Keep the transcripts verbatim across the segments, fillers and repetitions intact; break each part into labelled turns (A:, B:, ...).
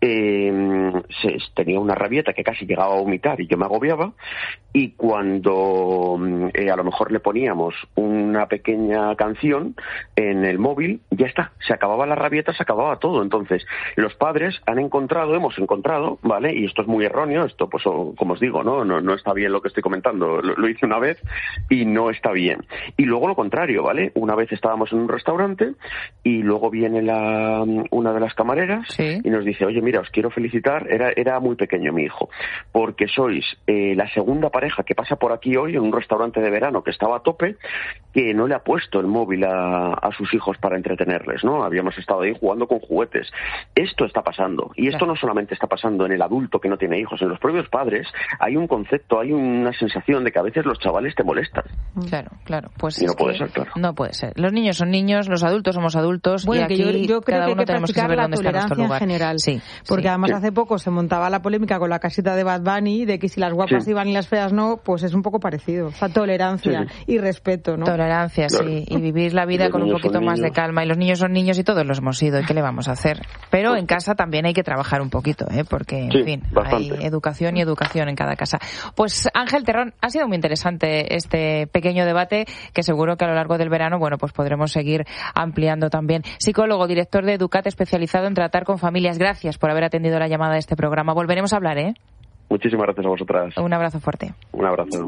A: eh, se, tenía una rabieta que casi llegaba a vomitar y yo me agobiaba, y cuando eh, a lo mejor le poníamos una pequeña canción en el móvil, ya está, se acababa la rabieta, se acababa todo. Entonces, los padres han encontrado, hemos encontrado, ¿vale? Y esto es muy erróneo, esto, pues, como os digo, ¿no? No, no está bien lo que estoy comentando. Lo, lo hice una vez y no está bien. Y luego lo contrario, ¿vale? Una vez estábamos en un restaurante y luego viene la, una de las camareras, ¿sí?, y nos dice, oye, mira, os quiero felicitar, era, era muy pequeño mi hijo, porque sois eh, la segunda pareja que pasa por aquí hoy en un restaurante de verano que estaba a tope, que no le ha puesto el móvil a, a sus hijos para entretenerles, ¿no? Habíamos estado ahí jugando con juguetes. Esto está pasando, y esto no solamente está pasando en el adulto que no tiene hijos, en los propios padres hay un concepto, hay una sensación de que a veces los chavales te molestan.
B: Claro, claro. Pues
A: y no puede ser, claro.
B: No puede ser. Los niños son niños, los adultos somos adultos,
C: bueno,
B: y aquí
C: que yo, yo creo
B: cada
C: que
B: uno
C: hay que
B: tenemos que saber
C: la
B: dónde está nuestro lugar.
C: En general,
B: sí,
C: porque
B: sí.
C: además
A: sí.
C: hace poco se montaba la polémica con la casita de Bad Bunny de que si las guapas
A: sí.
C: iban y las feas no, pues es un poco parecido. O sea, tolerancia sí. y respeto, ¿no?
B: Tolerancia, claro. sí, y vivir la vida con un poquito más de calma. Y los niños son niños y todos los hemos sido, ¿y qué le vamos a hacer? Pero en casa también hay que trabajar un poquito, ¿eh? Porque, en
A: sí,
B: fin,
A: bastante.
B: hay educación y educación en cada casa. Pues Ángel Terrón, ha sido muy interesante este pequeño debate que seguro que a lo largo del verano, bueno, pues podremos seguir ampliando también. Psicólogo, director de Educat, especializado en tratar con familias. Gracias por haber atendido la llamada de este programa. Volveremos a hablar, ¿eh?
A: Muchísimas gracias a vosotras.
B: Un abrazo fuerte.
A: Un abrazo.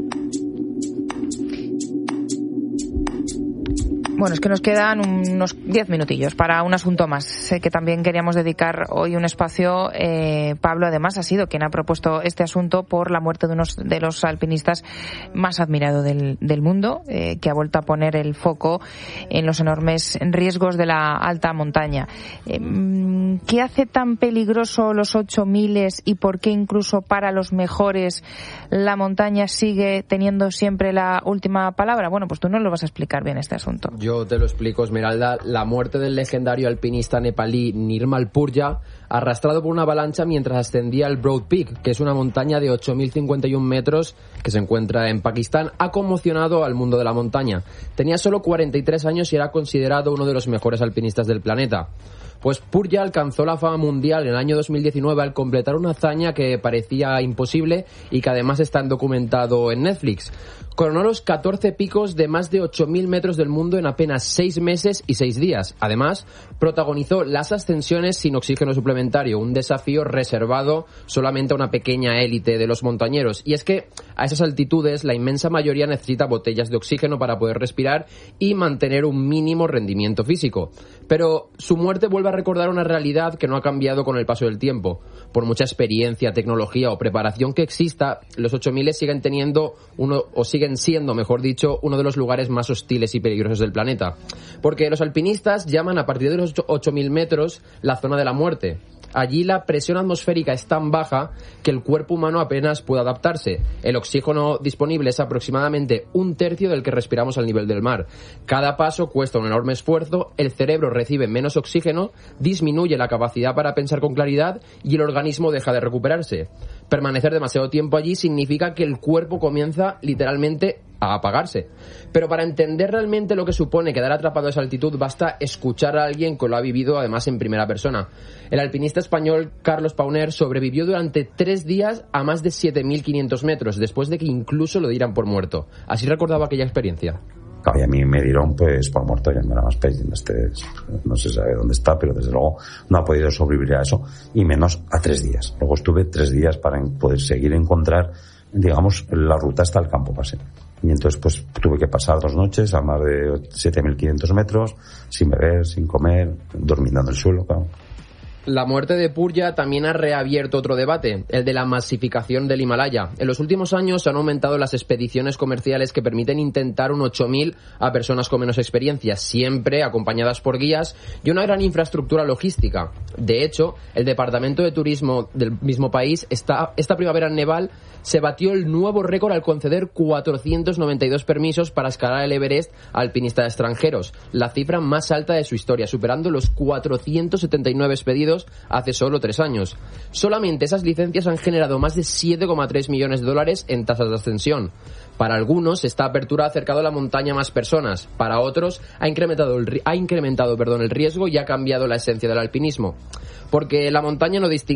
B: Bueno, es que nos quedan unos diez minutillos para un asunto más. Sé que también queríamos dedicar hoy un espacio. Eh, Pablo, además, ha sido quien ha propuesto este asunto por la muerte de uno de los alpinistas más admirados del, del mundo, eh, que ha vuelto a poner el foco en los enormes riesgos de la alta montaña. Eh, ¿Qué hace tan peligroso los ocho miles y por qué incluso para los mejores la montaña sigue teniendo siempre la última palabra? Bueno, pues tú nos lo vas a explicar bien este asunto.
D: Yo te lo explico, Esmeralda. La muerte del legendario alpinista nepalí Nirmal Purja, arrastrado por una avalancha mientras ascendía el Broad Peak, que es una montaña de ocho mil cincuenta y uno metros que se encuentra en Pakistán, ha conmocionado al mundo de la montaña. Tenía solo cuarenta y tres años y era considerado uno de los mejores alpinistas del planeta. Pues Purja alcanzó la fama mundial en el año dos mil diecinueve al completar una hazaña que parecía imposible y que además está documentado en Netflix. Coronó los catorce picos de más de ocho mil metros del mundo en apenas seis meses y seis días. Además, protagonizó las ascensiones sin oxígeno suplementario, un desafío reservado solamente a una pequeña élite de los montañeros. Y es que a esas altitudes la inmensa mayoría necesita botellas de oxígeno para poder respirar y mantener un mínimo rendimiento físico. Pero su muerte vuelve a recordar una realidad que no ha cambiado con el paso del tiempo. Por mucha experiencia, tecnología o preparación que exista, los ocho mil siguen teniendo uno o siguen siendo, mejor dicho, uno de los lugares más hostiles y peligrosos del planeta. Porque los alpinistas llaman a partir de los ocho mil metros la zona de la muerte. Allí la presión atmosférica es tan baja que el cuerpo humano apenas puede adaptarse. El oxígeno disponible es aproximadamente un tercio del que respiramos al nivel del mar. Cada paso cuesta un enorme esfuerzo, el cerebro recibe menos oxígeno, disminuye la capacidad para pensar con claridad y el organismo deja de recuperarse. Permanecer demasiado tiempo allí significa que el cuerpo comienza literalmente a apagarse. Pero para entender realmente lo que supone quedar atrapado a esa altitud basta escuchar a alguien que lo ha vivido además en primera persona. El alpinista español Carlos Pauner sobrevivió durante tres días a más de siete mil quinientos metros después de que incluso lo dieran por muerto. Así recordaba aquella experiencia.
E: Y a mí me dieron pues por muerto, ya no era más pez, este, no se sabe dónde está, pero desde luego no ha podido sobrevivir a eso, y menos a tres días. Luego estuve tres días para poder seguir encontrar, digamos, la ruta hasta el campo base. Y entonces pues tuve que pasar dos noches a más de siete mil quinientos metros, sin beber, sin comer, durmiendo en el suelo, claro.
D: La muerte de Purja también ha reabierto otro debate, el de la masificación del Himalaya. En los últimos años han aumentado las expediciones comerciales que permiten intentar un ocho mil a personas con menos experiencia, siempre acompañadas por guías y una gran infraestructura logística. De hecho, el Departamento de Turismo del mismo país, esta, esta primavera en Nepal, se batió el nuevo récord al conceder cuatrocientos noventa y dos permisos para escalar el Everest a alpinistas extranjeros, la cifra más alta de su historia, superando los cuatrocientos setenta y nueve expedidos hace solo tres años. Solamente esas licencias han generado más de siete coma tres millones de dólares en tasas de ascensión. Para algunos, esta apertura ha acercado a la montaña a más personas. Para otros, ha incrementado, el, ha incrementado perdón, el riesgo y ha cambiado la esencia del alpinismo. Porque la montaña no distingue